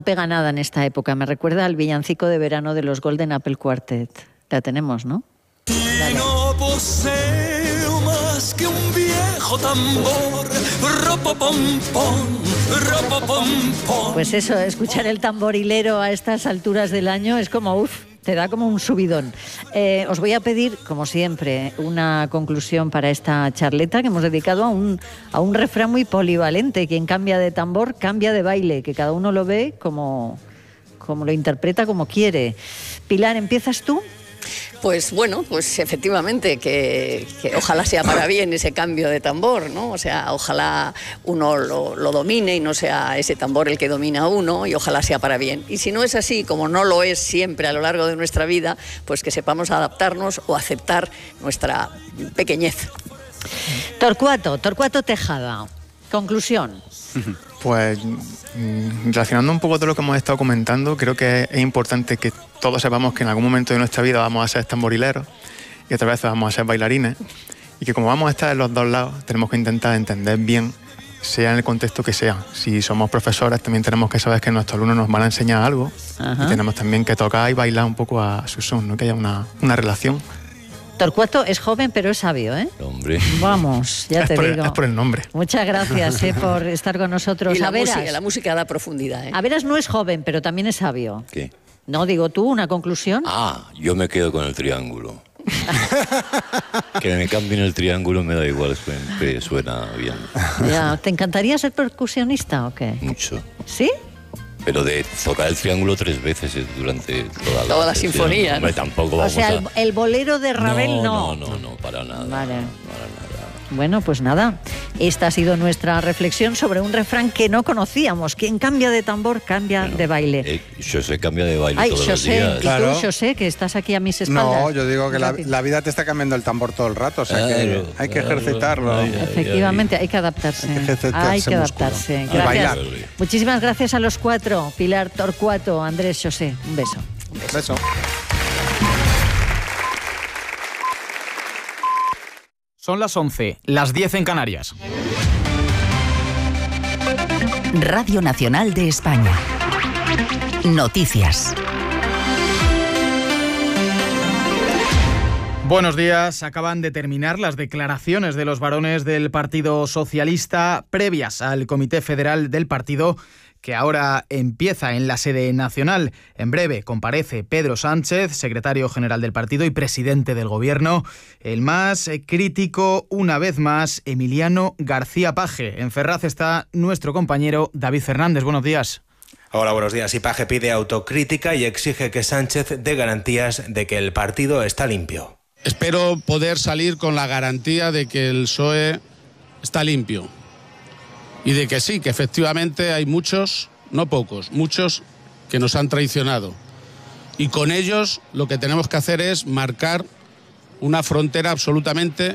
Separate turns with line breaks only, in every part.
pega nada en esta época. Me recuerda al villancico de verano de los Golden Apple Quartet. La tenemos, ¿no?
Y no poseo más que un viejo tambor.
Pues eso, escuchar el tamborilero a estas alturas del año es como, te da como un subidón. Os voy a pedir, como siempre, una conclusión para esta charleta que hemos dedicado a un refrán muy polivalente. Quien cambia de tambor, cambia de baile, que cada uno lo ve como lo interpreta, como quiere. Pilar, ¿empiezas tú?
Pues bueno, pues efectivamente que ojalá sea para bien ese cambio de tambor, ¿no? O sea, ojalá uno lo domine y no sea ese tambor el que domina a uno, y ojalá sea para bien. Y si no es así, como no lo es siempre a lo largo de nuestra vida, pues que sepamos adaptarnos o aceptar nuestra pequeñez.
Torcuato Tejada, conclusión.
Pues relacionando un poco todo lo que hemos estado comentando, creo que es importante que todos sepamos que en algún momento de nuestra vida vamos a ser tamborileros y otra vez vamos a ser bailarines, y que como vamos a estar en los dos lados, tenemos que intentar entender bien, sea en el contexto que sea. Si somos profesores, también tenemos que saber que nuestros alumnos nos van a enseñar algo. Ajá. Y tenemos también que tocar y bailar un poco a su son, ¿no? Que haya una relación.
Torcuato es joven, pero es sabio, ¿eh?
Hombre.
Vamos, ya te digo.
Es por el nombre.
Muchas gracias por estar con nosotros.
Y la música da profundidad, ¿eh?
Averas no es joven, pero también es sabio.
¿Qué?
No, digo tú, una conclusión.
Yo me quedo con el triángulo. Que me cambien el triángulo me da igual, suena bien.
Ya, ¿te encantaría ser percusionista o qué?
Mucho.
¿Sí?
Pero de tocar el triángulo 3 veces durante toda
la sinfonía.
Hombre, tampoco vamos
el bolero de Ravel
no, para nada.
Vale.
Para nada.
Bueno, pues nada, esta ha sido nuestra reflexión sobre un refrán que no conocíamos. Quien cambia de tambor, cambia de baile.
José cambia de baile todos los días.
¿Y tú, José, que estás aquí a mis espaldas?
No, yo digo que la vida te está cambiando el tambor todo el rato, o sea que hay que ejercitarlo.
Efectivamente, hay que adaptarse. Hay que adaptarse. Gracias. Muchísimas gracias a los 4, Pilar, Torcuato, Andrés, José. Un beso.
Un beso.
Son las 11, las 10 en Canarias.
Radio Nacional de España. Noticias.
Buenos días. Acaban de terminar las declaraciones de los varones del Partido Socialista previas al Comité Federal del partido, que ahora empieza en la sede nacional. En breve comparece Pedro Sánchez, secretario general del partido y presidente del gobierno. El más crítico, una vez más, Emiliano García Paje. En Ferraz está nuestro compañero David Fernández. Buenos días.
Hola, buenos días. Y Paje pide autocrítica y exige que Sánchez dé garantías de que el partido está limpio.
Espero poder salir con la garantía de que el PSOE está limpio. Y de que sí, que efectivamente hay muchos, no pocos, muchos que nos han traicionado. Y con ellos lo que tenemos que hacer es marcar una frontera absolutamente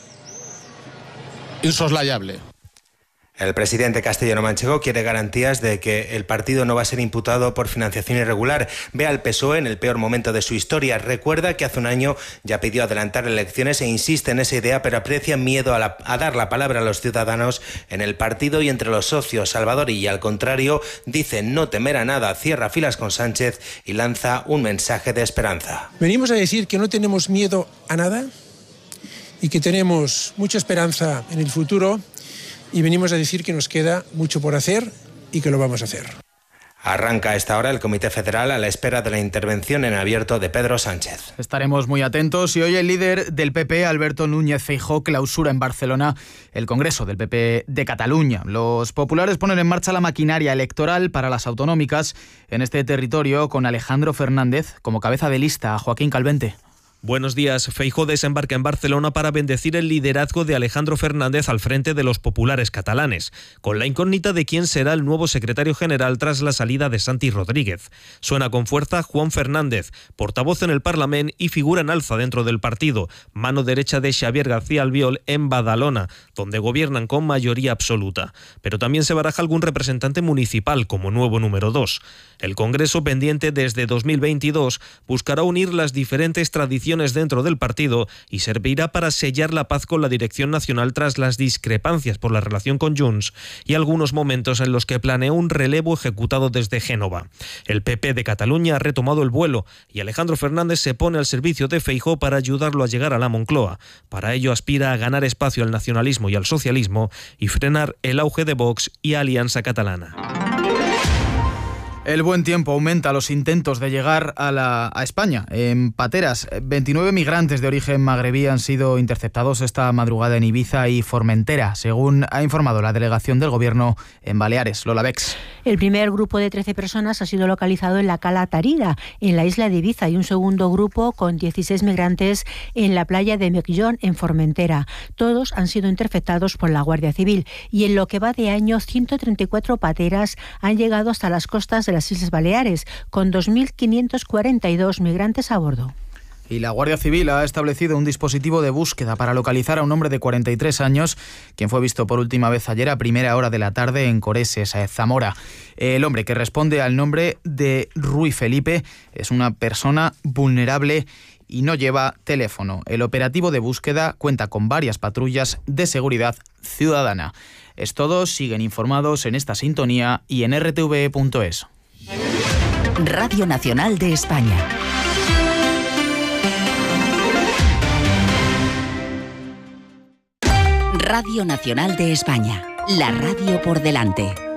insoslayable.
El presidente castellano-manchego quiere garantías de que el partido no va a ser imputado por financiación irregular. Ve al PSOE en el peor momento de su historia. Recuerda que hace un año ya pidió adelantar elecciones e insiste en esa idea, pero aprecia miedo a dar la palabra a los ciudadanos en el partido y entre los socios. Salvador y al contrario, dice no temer a nada, cierra filas con Sánchez y lanza un mensaje de esperanza.
Venimos a decir que no tenemos miedo a nada y que tenemos mucha esperanza en el futuro. Y venimos a decir que nos queda mucho por hacer y que lo vamos a hacer.
Arranca a esta hora el Comité Federal a la espera de la intervención en abierto de Pedro Sánchez.
Estaremos muy atentos y hoy el líder del PP, Alberto Núñez Feijóo, clausura en Barcelona el Congreso del PP de Cataluña. Los populares ponen en marcha la maquinaria electoral para las autonómicas en este territorio con Alejandro Fernández como cabeza de lista. Joaquín Calvente.
Buenos días. Feijóo desembarca en Barcelona para bendecir el liderazgo de Alejandro Fernández al frente de los populares catalanes, con la incógnita de quién será el nuevo secretario general tras la salida de Santi Rodríguez. Suena con fuerza Juan Fernández, portavoz en el Parlamento y figura en alza dentro del partido, mano derecha de Xavier García Albiol en Badalona, donde gobiernan con mayoría absoluta. Pero también se baraja algún representante municipal como nuevo número 2. El Congreso, pendiente desde 2022, buscará unir las diferentes tradiciones tensiones dentro del partido y servirá para sellar la paz con la dirección nacional tras las discrepancias por la relación con Junts y algunos momentos en los que planeó un relevo ejecutado desde Génova. El PP de Cataluña ha retomado el vuelo y Alejandro Fernández se pone al servicio de Feijóo para ayudarlo a llegar a la Moncloa. Para ello aspira a ganar espacio al nacionalismo y al socialismo y frenar el auge de Vox y Alianza Catalana.
El buen tiempo aumenta los intentos de llegar a España. En pateras, 29 migrantes de origen magrebí han sido interceptados esta madrugada en Ibiza y Formentera, según ha informado la delegación del Gobierno en Baleares. Lola Bex.
El primer grupo de 13 personas ha sido localizado en la Cala Tarida, en la isla de Ibiza, y un segundo grupo con 16 migrantes en la playa de Miquellón, en Formentera. Todos han sido interceptados por la Guardia Civil y en lo que va de año 134 pateras han llegado hasta las costas de las Islas Baleares, con 2.542 migrantes a bordo.
Y la Guardia Civil ha establecido un dispositivo de búsqueda para localizar a un hombre de 43 años, quien fue visto por última vez ayer a primera hora de la tarde en Coreses, Zamora. El hombre, que responde al nombre de Rui Felipe, es una persona vulnerable y no lleva teléfono. El operativo de búsqueda cuenta con varias patrullas de seguridad ciudadana. Es todo, siguen informados en esta sintonía y en rtve.es.
Radio Nacional de España. Radio Nacional de España, la radio por delante.